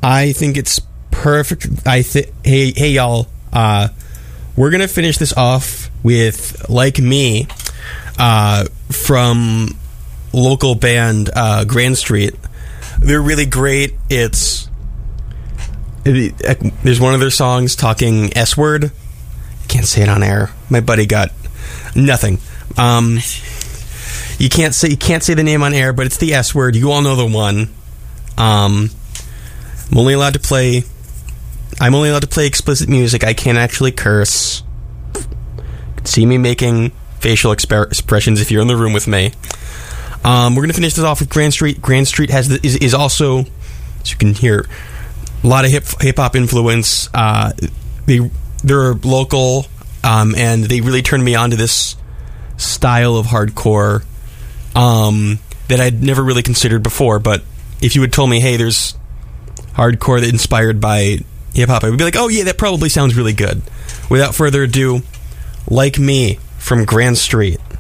I think it's perfect. Hey y'all, we're gonna finish this off with Like Me from local band Grand Street. They're really great. There's one of their songs talking S-word. I can't say it on air. My buddy got nothing. You can't say the name on air, but it's the S-word. You all know the one. I'm only allowed to play explicit music. I can't actually curse. You can see me making facial expressions if you're in the room with me. We're going to finish this off with Grand Street. Grand Street is also, as you can hear, a lot of hip-hop influence. They're local, and they really turned me on to this style of hardcore that I'd never really considered before. But if you had told me, hey, there's hardcore that inspired by hip-hop, I would be like, oh yeah, that probably sounds really good. Without further ado, Like Me from Grand Street.